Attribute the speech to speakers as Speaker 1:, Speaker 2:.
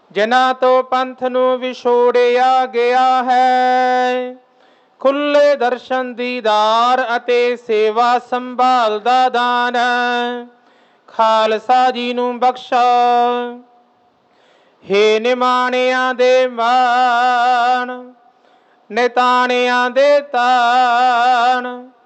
Speaker 1: ਜਿਨ੍ਹਾਂ ਤੋਂ ਪੰਥ ਨੂੰ ਵਿਛੋੜਿਆ ਗਿਆ ਹੈ। ਖੁੱਲੇ ਦਰਸ਼ਨ ਦੀਦਾਰ ਅਤੇ ਸੇਵਾ ਸੰਭਾਲ ਦਾ ਦਾਨ ਖਾਲਸਾ ਜੀ ਨੂੰ ਬਖਸ਼ਾ। ਹੇ ਨਿਮਾਣਿਆਂ ਦੇ ਮਾਣ, ਨਿਤਾਣਿਆਂ ਦੇ ਤਾਣ,